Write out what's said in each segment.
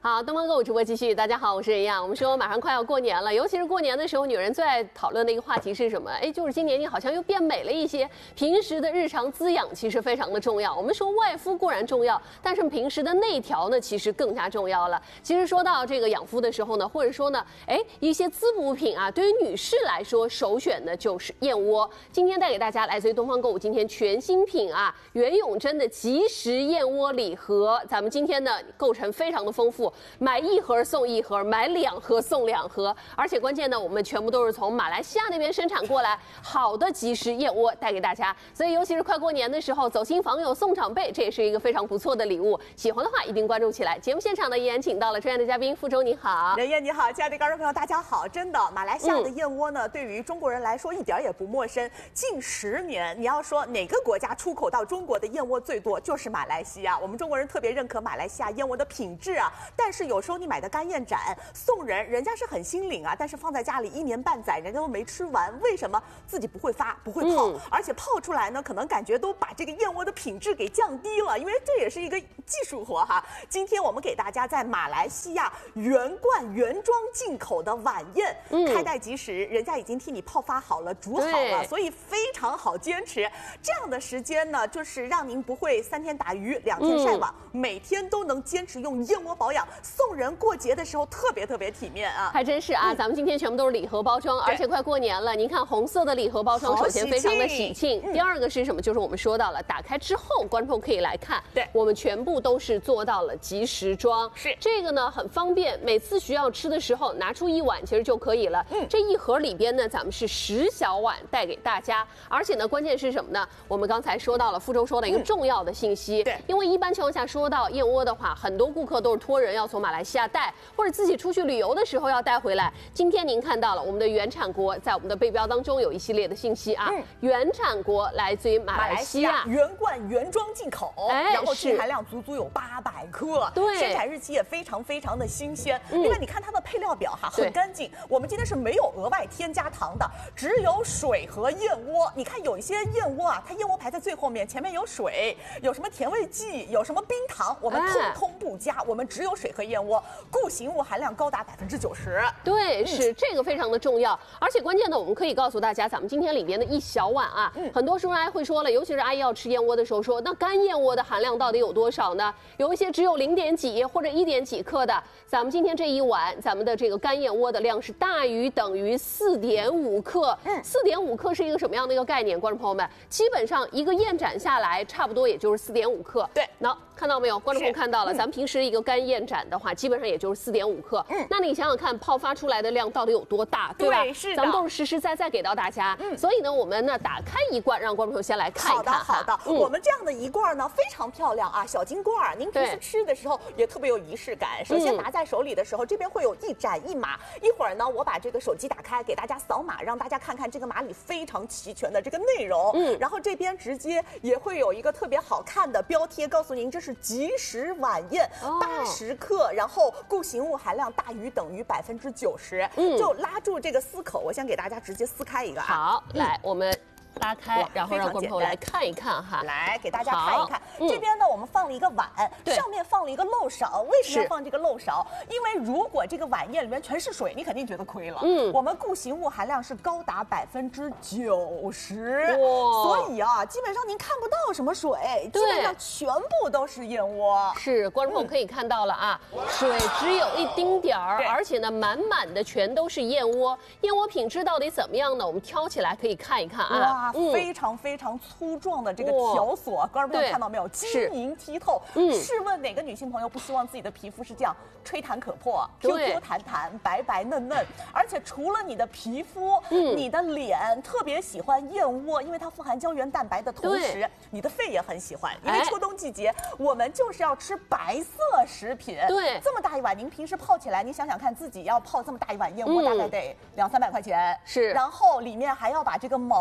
好，东方购物直播继续。大家好，我是任洋。我们说马上快要过年了，尤其是过年的时候，女人最爱讨论的一个话题是什么？就是今年你好像又变美了一些。平时的日常滋养其实非常的重要。我们说外敷固然重要，但是平时的内调呢，其实更加重要了。其实说到这个养肤的时候呢，或者说呢，一些滋补品啊，对于女士来说，首选的就是燕窝。今天带给大家来自于东方购物今天全新品啊，袁永珍的即食燕窝礼盒。咱们今天呢，构成非常的丰富。买1盒送1盒，买2盒送2盒，而且关键呢，我们全部都是从马来西亚那边生产过来，好的即食燕窝带给大家。所以尤其是快过年的时候，走亲访友送长辈，这也是一个非常不错的礼物。喜欢的话一定关注起来。节目现场呢，依然请到了专业的嘉宾，傅周你好， 任燕你好，亲爱的观众朋友大家好。真的，马来西亚的燕窝呢，对于中国人来说一点也不陌生。近10年，你要说哪个国家出口到中国的燕窝最多，就是马来西亚。我们中国人特别认可马来西亚燕窝的品质啊，但是有时候你买的干燕盏送人，人家是很心领啊，但是放在家里1年半载，人家都没吃完，为什么？自己不会发，不会泡，而且泡出来呢，可能感觉都把这个燕窝的品质给降低了，因为这也是一个技术活哈。今天我们给大家在马来西亚原罐原装进口的晚宴，开袋即食，人家已经替你泡发好了，煮好了，所以非常好坚持。这样的时间呢，就是让您不会3天打鱼2天晒网，每天都能坚持用燕窝保养。送人过节的时候特别体面啊， 还真是啊！咱们今天全部都是礼盒包装，而且快过年了，您看红色的礼盒包装，首先非常的喜庆。第二个是什么？就是我们说到了，打开之后，观众可以来看，对，我们全部都是做到了即食装，是这个呢很方便，每次需要吃的时候拿出1碗其实就可以了。这1盒里边呢，咱们是10小碗带给大家，而且呢，关键是什么呢？我们刚才说到了傅周说的一个重要的信息，对，因为一般情况下说到燕窝的话，很多顾客都是托人要从马来西亚带，或者自己出去旅游的时候要带回来。今天您看到了我们的原产国，在我们的背标当中有一系列的信息啊，原产国来自于马来西亚， 原罐原装进口，然后净含量足有800克，对，生产日期也非常的新鲜。另外你看它的配料表哈，很干净，我们今天是没有额外添加糖的，只有水和燕窝。你看有一些燕窝啊，它燕窝排在最后面，前面有水，有什么甜味剂，有什么冰糖，我们通通不加，我们只有水和燕窝，固形物含量高达90%。 对，是这个非常的重要。而且关键的，我们可以告诉大家，咱们今天里面的1小碗啊，很多叔叔阿姨会说了，尤其是阿姨要吃燕窝的时候说，那干燕窝的含量到底有多少呢？有一些只有0点几或者1点几克的，咱们今天这1碗，咱们的这个干燕窝的量是大于等于4.5克。4.5克是一个什么样的一个概念？观众朋友们，基本上一个燕盏下来，差不多也就是4.5克。对，那看到没有？观众朋友看到了，咱们平时一个干燕盏的话，基本上也就是4.5克。那你想想看，泡发出来的量到底有多大，对吧？是的，咱们都是实实在在给到大家。所以呢，我们呢打开1罐，让观众朋友先来看一看。 好的。我们这样的1罐呢，非常漂亮啊，小金罐，您平时吃的时候也特别有仪式感。首先拿在手里的时候，这边会有1盏1码。一会儿呢，我把这个手机打开，给大家扫码，让大家看看这个码里非常齐全的这个内容。然后这边直接也会有一个特别好看的标贴，告诉您这是即食晚宴，80克，然后固形物含量大于等于90%。就拉住这个撕口，我先给大家直接撕开一个啊。 好，来我们拉开，然后让观众朋友来看一看哈。 来给大家看一看，这边呢我们放了一个碗，上面放了一个漏勺。为什么要放这个漏勺？因为如果这个晚宴里面全是水，你肯定觉得亏了。我们固形物含量是高达90%，所以啊，基本上您看不到什么水，基本上全部都是燕窝。 是，观众朋友可以看到了啊，水只有1丁点儿，而且呢满满的全都是燕窝。燕窝品质到底怎么样呢？我们挑起来可以看一看啊。 非常粗壮的这个条索，观众朋友看到没有？晶莹剔透。试问哪个女性朋友不希望自己的皮肤是这样吹弹可破、Q 弹弹、白白嫩嫩？而且除了你的皮肤，你的脸特别喜欢燕窝，因为它富含胶原蛋白的同时，你的肺也很喜欢。因为秋冬季节，我们就是要吃白色食品。对，这么大1碗，您平时泡起来，您想想看，自己要泡这么大1碗燕窝，大概得200-300块钱。是，然后里面还要把这个毛全部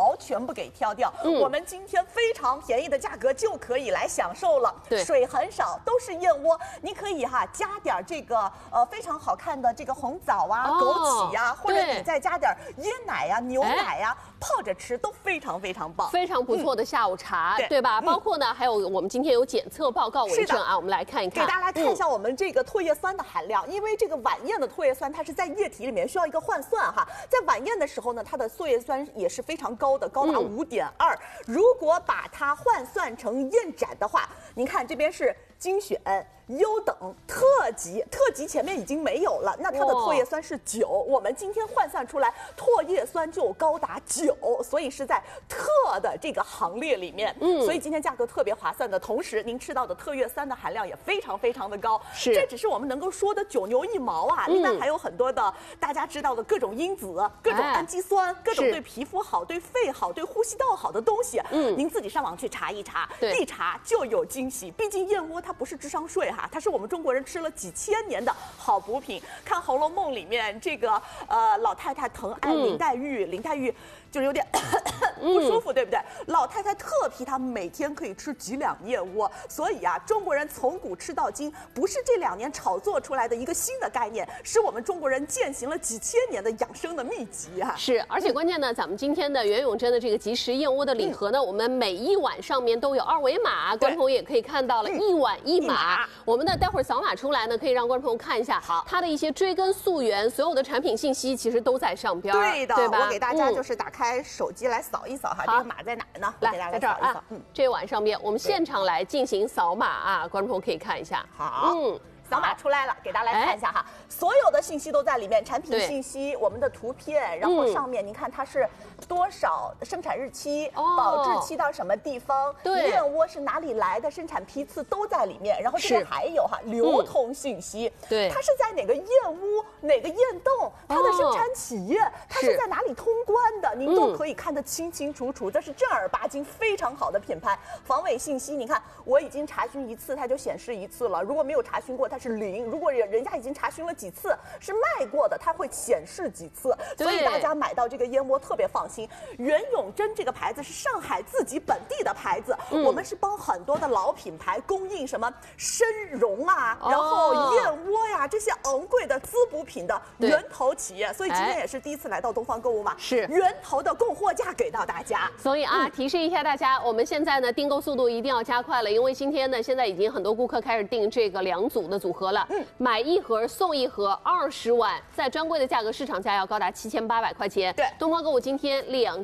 不给挑掉。我们今天非常便宜的价格就可以来享受了。 对， 水很少，都是燕窝，你可以加点这个非常好看的这个红枣啊、枸杞呀，或者你再加点椰奶呀、牛奶呀，泡着吃都非常非常棒， 非常不错的下午茶，对吧？包括呢，还有我们今天有检测报告为证啊，我们来看一看， 给大家来看一下我们这个唾液酸的含量，因为这个晚宴的唾液酸它是在液体里面需要一个换算哈，在晚宴的时候呢，它的唾液酸也是非常高的，高达5.2。如果把它换算成燕盏的话，您看这边是精选、优等、特级，特级前面已经没有了，那它的唾液酸是9，我们今天换算出来唾液酸就高达9，所以是在特的这个行列里面，所以今天价格特别划算的同时，您吃到的特越酸的含量也非常非常的高，这只是我们能够说的9牛1毛啊，另外还有很多的大家知道的各种因子、各种氨基酸、各种对皮肤好、对肺好、对呼吸道好的东西，您自己上网去查一查，一查就有惊喜，毕竟燕窝它不是智商税哈，它是我们中国人吃了几千年的好补品。看《红楼梦》里面这个老太太疼爱林黛玉，林黛玉就有点不舒服，对不对？老太太特批她每天可以吃几两燕窝，所以啊，中国人从古吃到今，不是这2年炒作出来的一个新的概念，是我们中国人践行了几千年的养生的秘籍啊。 是，而且关键呢，咱们今天的袁永珍的这个即食燕窝的礼盒呢，我们每一碗上面都有2维码，观众朋友也可以看到了，1碗1码。我们呢，待会儿扫码出来呢，可以让观众朋友看一下，它的一些追根溯源，所有的产品信息其实都在上边， 对的， 对吧？ 我给大家就是打开手机来扫一扫哈，这个码在哪儿呢？ 来，在这儿啊，这碗上面我们现场来进行扫码啊，观众朋友可以看一下。 好，扫码出来了，给大家来看一下哈，所有的信息都在里面，产品信息、我们的图片，然后上面您看它是多少生产日期、保质期到什么地方，燕窝是哪里来的，生产批次都在里面。然后这边还有流通信息，它是在哪个燕屋、哪个燕洞，它的生产企业，它是在哪里通关的，您都可以看得清清楚楚。这是正儿八经非常好的品牌。防伪信息，你看我已经查询1次，它就显示1次了；如果没有查询过，它是0。如果人家已经查询了几次，是卖过的，它会显示几次。所以大家买到这个燕窝特别放心。袁永珍这个牌子是上海自己本地的牌子，我们是帮很多的老品牌供应什么参茸啊，然后燕窝呀这些昂贵的滋补品的源头企业。所以今天也是第一次来到东方购物嘛，是源头的供货价给到大家。 所以啊，提示一下大家，我们现在呢订购速度一定要加快了，因为今天呢现在已经很多顾客开始订这个2组的组合了。买1盒送1盒，20碗，在专柜的价格市场价要高达7800块钱。对，东方购物今天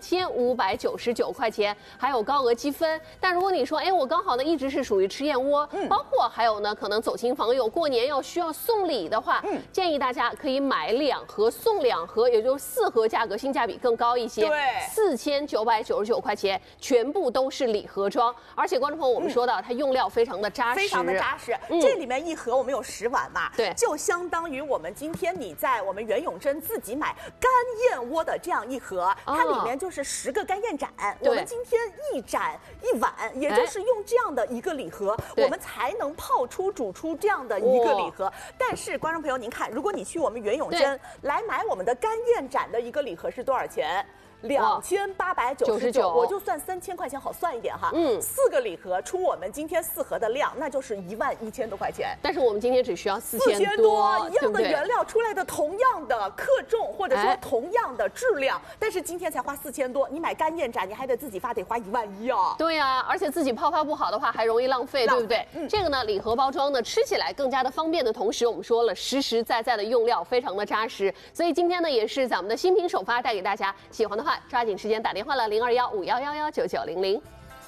2599块钱，还有高额积分。但如果你说，哎，我刚好呢一直是属于吃燕窝，包括还有呢可能走亲访友，过年需要送礼的话，建议大家可以买2盒送2盒，也就是4盒，价格性价比更高一些。对，4999块钱，全部都是礼盒装。而且观众朋友，我们说到它用料非常的扎实， 非常的扎实。这里面1盒我们有10碗嘛，对，就相当于我们今天你在我们袁永珍自己买干燕窝的这样1盒，它里面就是10个干燕盏。我们今天1盏1碗，也就是用这样的一个礼盒，我们才能泡出煮出这样的一个礼盒。但是观众朋友，您看，如果你去我们袁永珍来买我们的干燕盏的一个礼盒是多少钱？2899，我就算3000块钱好算一点哈。4个礼盒出我们今天4盒的量，那就是11000多块钱。 但是我们今天只需要4000多， 一样的原料出来的同样的克重，或者说同样的质量，但是今天才花4000多。你买干燕盏，你还得自己发，得花11000啊。 对呀，而且自己泡发不好的话，还容易浪费，对不对？这个呢，礼盒包装呢，吃起来更加的方便的同时，我们说了实实在在的用料非常的扎实，所以今天呢，也是咱们的新品首发带给大家，喜欢的话抓紧时间打电话了，0215119900。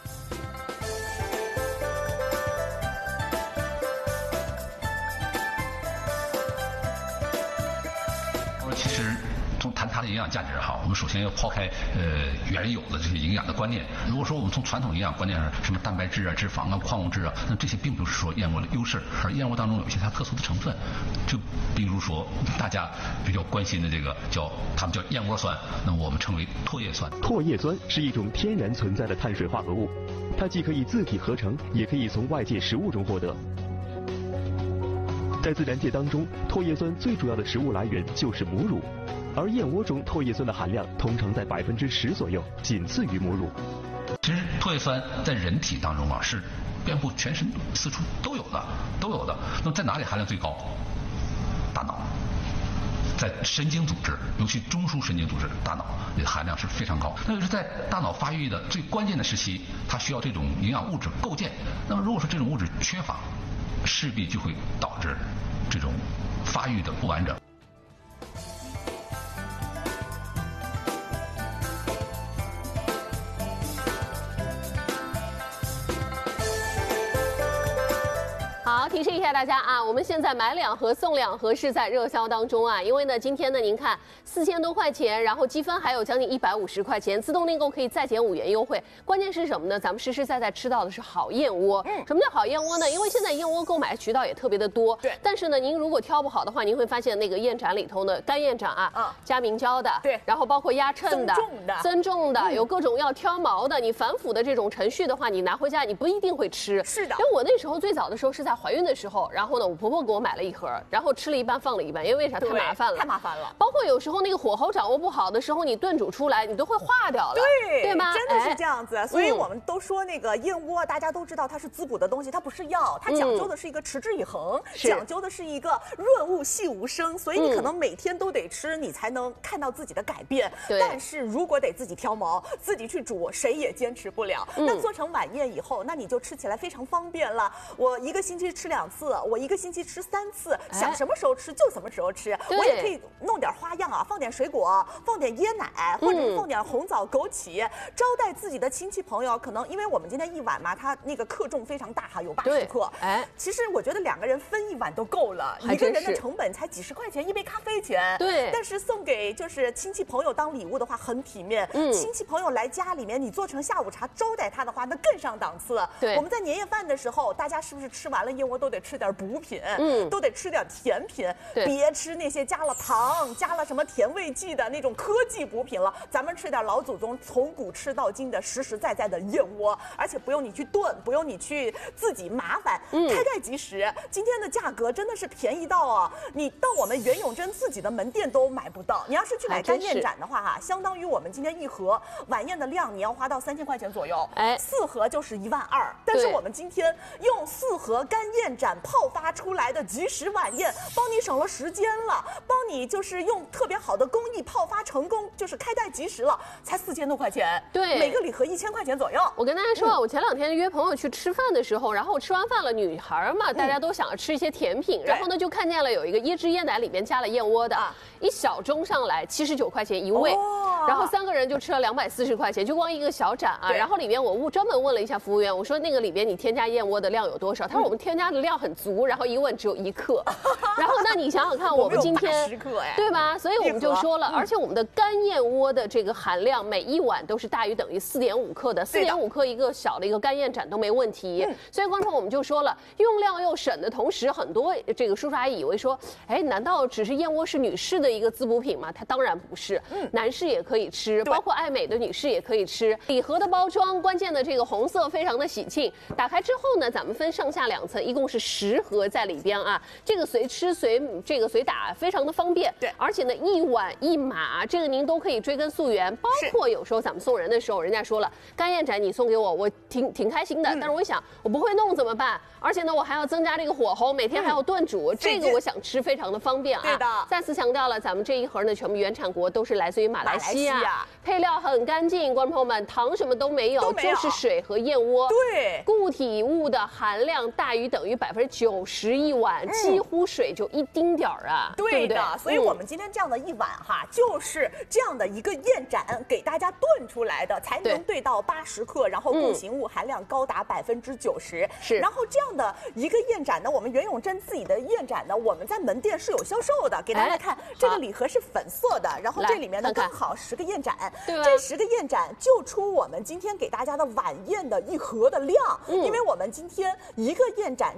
其实从谈它的营养价值哈，我们首先要抛开原有的这些营养的观念。如果说我们从传统营养观念上，什么蛋白质啊、脂肪啊、矿物质啊，那这些并不是说燕窝的优势，而燕窝当中有一些它特殊的成分，就比如说大家比较关心的这个他们叫燕窝酸，那我们称为唾液酸。 唾液酸是一种天然存在的碳水化合物，它既可以自体合成，也可以从外界食物中获得。在自然界当中，唾液酸最主要的食物来源就是母乳， 而燕窝中唾液酸的含量通常在10%左右，仅次于母乳。 其实唾液酸在人体当中啊是遍布全身四处都有的。那么在哪里含量最高？大脑。在神经组织，尤其中枢神经组织，大脑的含量是非常高。那就是在大脑发育的最关键的时期，它需要这种营养物质构建。那么如果说这种物质缺乏，势必就会导致这种发育的不完整。 好，提示一下大家啊，我们现在买2盒送2盒是在热销当中啊，因为呢，今天呢，您看4000多块钱，然后积分还有将近150块钱，自动订购可以再减5元优惠。关键是什么呢？咱们实实在在吃到的是好燕窝。什么叫好燕窝呢？因为现在燕窝购买渠道也特别的多。 对。 但是呢，您如果挑不好的话，您会发现那个燕盏里头呢，干燕盏啊，加明胶的， 对， 然后包括压秤的、增重的，有各种要挑毛的。你反腐的这种程序的话，你拿回家你不一定会吃。 是的。 因为我那时候最早的时候是在怀孕的时候，然后呢，我婆婆给我买了1盒，然后吃了一半放了一半，因为为啥？太麻烦了。 太麻烦了。 包括有时候那个火候掌握不好的时候，你炖煮出来你都会化掉了，对吗？ 真的是这样子。所以我们都说那个燕窝，大家都知道它是滋补的东西，它不是药，它讲究的是一个持之以恒，讲究的是一个润物细无声。所以你可能每天都得吃，你才能看到自己的改变。但是如果得自己挑毛，自己去煮，谁也坚持不了。那做成晚宴以后，那你就吃起来非常方便了。我1个星期吃2次，我1个星期吃3次，想什么时候吃就什么时候吃。我也可以弄点花样啊，放点水果，放点椰奶，或者放点红枣、枸杞，招待自己的亲戚朋友。可能因为我们今天1碗嘛，它那个克重非常大哈，有80克。其实我觉得2个人分1碗都够了，一个人的成本才几10块钱，1杯咖啡钱。 对。 但是送给就是亲戚朋友当礼物的话很体面。亲戚朋友来家里面，你做成下午茶招待他的话，那更上档次。 对。 我们在年夜饭的时候，大家是不是吃完了燕窝都得吃点补品？都得吃点甜品，别吃那些加了糖、加了什么甜味剂的那种科技补品了。咱们吃点老祖宗从古吃到今的实实在在的燕窝，而且不用你去炖，不用你去自己麻烦，开盖即食。今天的价格真的是便宜到啊，你到我们袁永珍自己的门店都买不到。你要是去买干燕盏的话哈，相当于我们今天1盒晚宴的量，你要花到3000块钱左右，4盒就是12000。但是我们今天用4盒干燕盏泡发出来的即食晚宴，帮你省了时间了，帮你就是用特别好的工艺泡发成功，就是开袋即食了，才4000多块钱。 对， 每个礼盒1000块钱左右。 我跟大家说，我前2天约朋友去吃饭的时候，然后我吃完饭了，女孩嘛，大家都想要吃一些甜品，然后呢就看见了有一个椰汁椰奶里面加了燕窝的，一小盅上来79块钱1位，然后3个人就吃了240块钱，就光一个小盏啊。然后里面我专门问了一下服务员，我说那个里边你添加燕窝的量有多少？他说我们添加的量很足，然后一问只有1克。然后那你想想看，我们今天 10克对吧？所以我们就说了，而且我们的干燕窝的这个含量每1碗都是大于等于4.5克的，4.5克一个小的一个干燕盏都没问题。所以观众我们就说了，用量又省的同时，很多这个叔叔阿姨以为说，哎，难道只是燕窝是女士的一个滋补品吗？它当然不是，男士也可以吃，包括爱美的女士也可以吃。礼盒的包装，关键的这个红色非常的喜庆，打开之后呢，咱们分上下2层，一共是10盒在里边啊。这个随吃随打，非常的方便。 对， 而且呢，1碗1码，这个您都可以追根溯源。包括有时候咱们送人的时候，人家说了干燕盏你送给我，我挺开心的。但是我一想，我不会弄怎么办？而且呢，我还要增加这个火候，每天还要炖煮，这个我想吃非常的方便啊。 对的。 再次强调了，咱们这1盒呢，全部原产国都是来自于马来西亚，配料很干净，观众朋友们，糖什么都没有，就是水和燕窝。 对， 固体物的含量大于等于90%一碗，几乎水就1丁点儿啊，对不对？ 所以我们今天这样的1碗哈，就是这样的一个燕盏给大家炖出来的，才能兑到80克，然后固形物含量高达90%。 是， 然后这样的一个燕盏呢，我们袁永珍自己的燕盏呢，我们在门店是有销售的。给大家看，这个礼盒是粉色的，然后这里面呢刚好10个燕盏，这10个燕盏就出我们今天给大家的晚宴的1盒的量。因为我们今天1个燕盏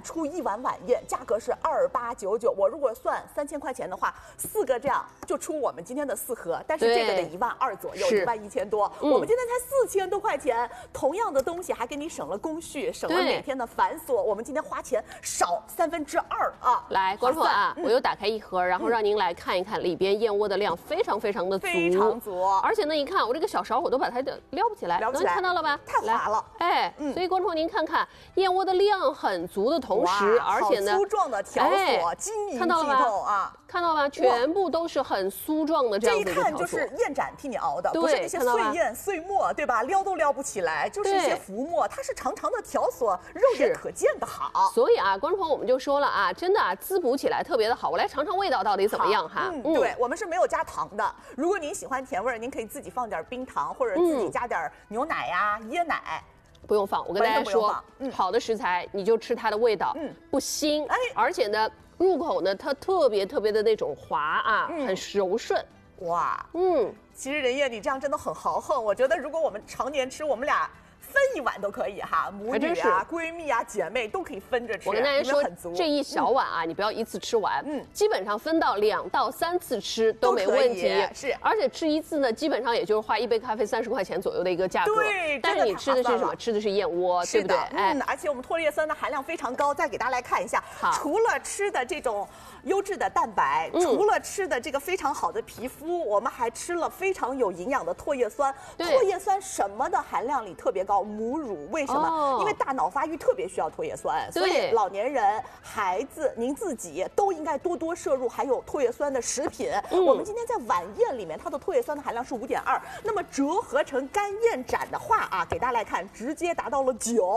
出1碗晚宴，价格是2899。我如果算3000块钱的话，4个这样就出我们今天的4盒，但是这个得12000左右，11000多。我们今天才4000多块钱，同样的东西还给你省了工序，省了每天的繁琐。我们今天花钱少2/3啊！ 来，观众啊，我又打开一盒，然后让您来看一看里边燕窝的量非常非常的足， 非常足。 而且呢，一看我这个小勺我都把它撩不起来，能看到了吧？ 太滑了， 哎，所以观众您看看，燕窝的量很足的同时，而且呢， 粗壮的条索，晶莹剔透啊！ 看到吧，全部都是很酥壮的这样的一个条索。 这一看就是燕盏替你熬的，不是那些碎燕碎末，对吧？撩都撩不起来，就是一些浮沫，它是长长的条索，肉眼可见的好。 所以啊，观众我们就说了啊，真的啊，滋补起来特别的好。我来尝尝味道到底怎么样哈。 对，我们是没有加糖的。如果您喜欢甜味儿，您可以自己放点冰糖，或者自己加点牛奶呀、椰奶。 不用放，我跟大家说，好的食材你就吃它的味道，不腥，而且呢，入口呢它特别的那种滑啊，很柔顺。哇， 其实任烨你这样真的很豪横。我觉得如果我们常年吃，我们俩分1碗都可以哈，母女啊、闺蜜啊、姐妹都可以分着吃。 我跟大家说，这一小碗啊，你不要一次吃完，基本上分到2到3次吃都没问题。 是， 而且吃1次呢，基本上也就是花1杯咖啡30块钱左右的一个价格。 对， 但是你吃的是什么？吃的是燕窝，对不对？ 而且我们唾液酸的含量非常高。再给大家来看一下，除了吃的这种优质的蛋白，除了吃的这个非常好的皮肤，我们还吃了非常有营养的唾液酸。唾液酸什么的含量里特别高？母乳。为什么？因为大脑发育特别需要唾液酸，所以老年人、孩子，您自己都应该多多摄入含有唾液酸的食品。我们今天在晚宴里面，它的唾液酸的含量是5.2，那么折合成干燕盏的话啊，给大家来看，直接达到了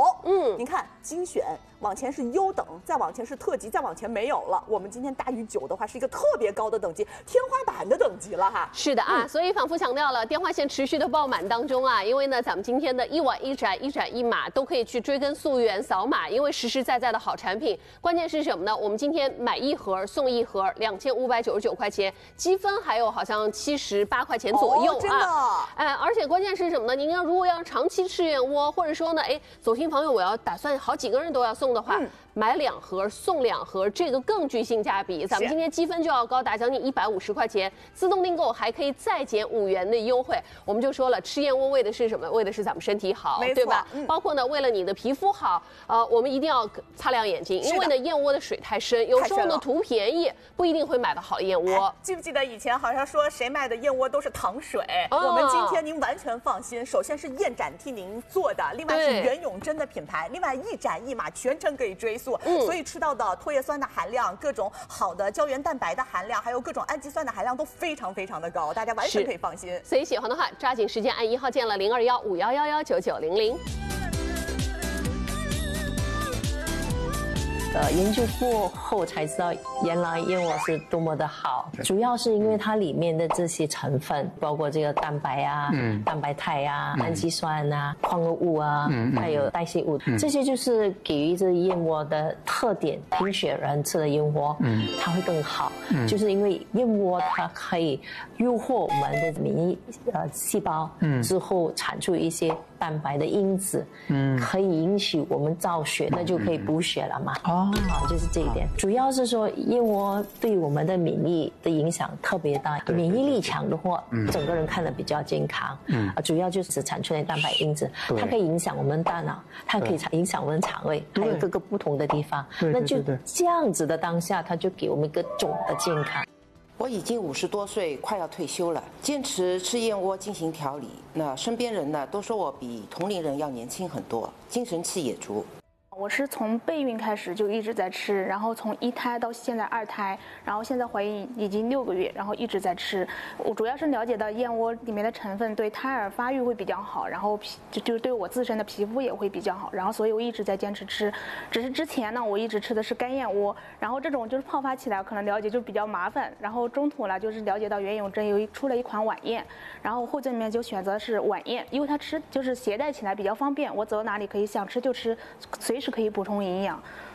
9。您看精选。往前是优等，再往前是特级，再往前没有了。我们今天大于9的话，是一个特别高的等级，天花板的等级了哈。 是的啊，所以反复强调了，电话线持续的爆满当中啊，因为呢，咱们今天的1碗1盏1盏1码都可以去追根溯源扫码，因为实实在在的好产品。关键是什么呢？我们今天买1盒送1盒，2599块钱，积分还有好像78块钱左右啊。 真的。 而且关键是什么呢？您如果要长期吃燕窝，或者说呢，走亲访友，我要打算好几个人都要送的话，买2盒送2盒，这个更具性价比。咱们今天积分就要高达将近150块钱，自动订购还可以再减5元的优惠。我们就说了，吃燕窝为的是什么？为的是咱们身体好，对吧？包括呢，为了你的皮肤好，我们一定要擦亮眼睛，因为呢，燕窝的水太深，有时候呢图便宜不一定会买到好燕窝。 记不记得以前好像说谁卖的燕窝都是糖水？我们今天您完全放心，首先是燕盏替您做的，另外是袁永珍的品牌，另外1盏1码全程可以追溯，所以吃到的唾液酸的含量、各种好的胶原蛋白的含量，还有各种氨基酸的含量都非常的高，大家完全可以放心。 所以喜欢的话，抓紧时间按1号键了0215119900。 研究过后才知道，原来燕窝是多么的好。主要是因为它里面的这些成分，包括这个蛋白啊、蛋白肽啊、氨基酸啊、矿物物啊，还有代谢物，这些就是给予这燕窝的特点。贫血人吃的燕窝，它会更好，就是因为燕窝它可以诱惑我们的免疫细胞，之后产出一些蛋白的因子，可以引起我们造血，那就可以补血了嘛。就是这一点。主要是说燕窝对我们的免疫的影响特别大，免疫力强的话，整个人看得比较健康。主要就是产出的蛋白因子，它可以影响我们大脑，它可以影响我们肠胃，还有各个不同的地方。那就这样子的当下，它就给我们一个总的健康。 我已经50多岁，快要退休了，坚持吃燕窝进行调理。那身边人呢都说我比同龄人要年轻很多，精神气也足。 我是从备孕开始就一直在吃，然后从1胎到现在2胎，然后现在怀孕已经6个月，然后一直在吃。我主要是了解到燕窝里面的成分对胎儿发育会比较好，然后就对我自身的皮肤也会比较好，然后所以我一直在坚持吃。只是之前呢，我一直吃的是干燕窝，然后这种就是泡发起来可能了解就比较麻烦，然后中途呢就是了解到袁永珍出了一款晚宴，然后后这里面就选择是晚宴，因为它吃就是携带起来比较方便，我走哪里可以想吃就吃，随时可以补充营养。